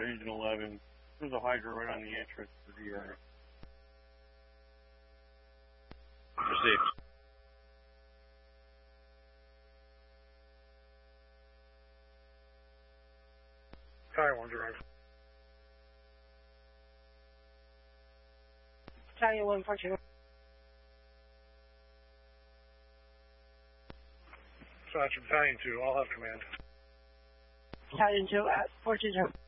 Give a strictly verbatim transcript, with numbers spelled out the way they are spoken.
Engine eleven. There's a hydrant right on the entrance to the area. Received. Battalion one direct. Battalion one four two. Sergeant, Battalion two, I'll have command. Battalion two at four two zero.